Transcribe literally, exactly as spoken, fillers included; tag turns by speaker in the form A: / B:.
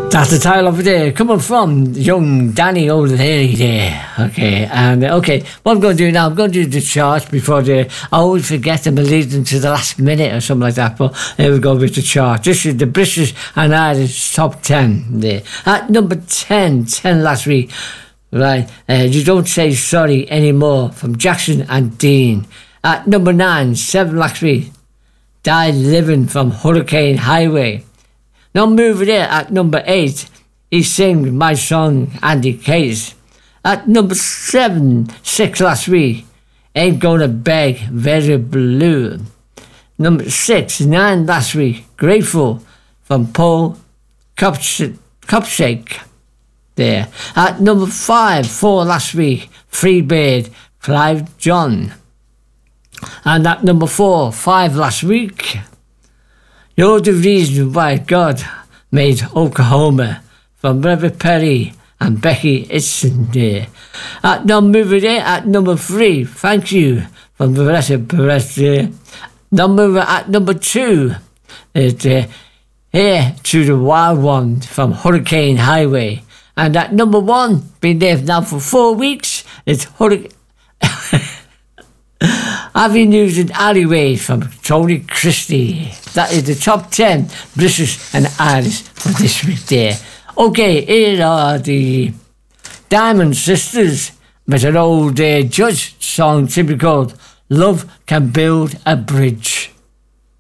A: That's the title of it there, coming from young Danny O'Leary there. Okay, and uh, okay, what I'm going to do now, I'm going to do the charts before the, I always forget them and leave them to the last minute or something like that, but here we go with the chart. This is the British and Irish top ten there. At number ten, ten last week, right, uh, You Don't Say Sorry Anymore from Jackson and Dean. At number nine, seven last week, Died Living from Hurricane Highway. Now moving there at number eight, he sing My Song, Andy Case. At number seven, six last week, Ain't Gonna Beg, Very Blue. Number six, nine last week, Grateful from Paul Cupshake there. At number five, four last week, Free Bird, Clive John. And at number four, five last week, You're the Reason Why God Made Oklahoma from Reverend Perry and Becky Itson there. At number there, at number three, Thank You from Vanessa Perez there. Number at number two is uh, Here to the Wild One from Hurricane Highway. And at number one, been there now for four weeks, it's Hurricane Avenues and Alleyways from Tony Christie. That is the top ten British and Irish for this week there. Okay, here are the Diamond Sisters with an old uh, Judge song simply called Love Can Build a Bridge.